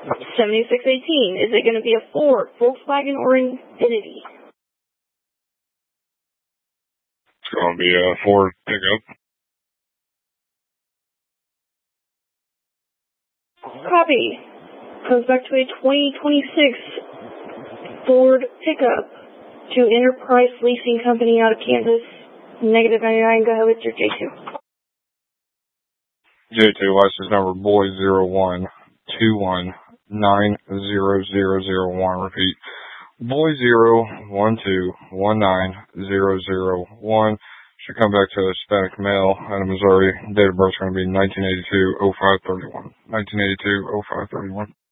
7618. Is it going to be a Ford, Volkswagen, or Infiniti? It's going to be a Ford pickup. Copy. Comes back to a 2026 Ford pickup to Enterprise Leasing Company out of Kansas. Negative 99. Go ahead with your J2. J2 license number boy0121900001. Repeat. boy0121900001. Should come back to a Hispanic male out of Missouri. Date of birth is going to be 1982-0531. 1982-0531.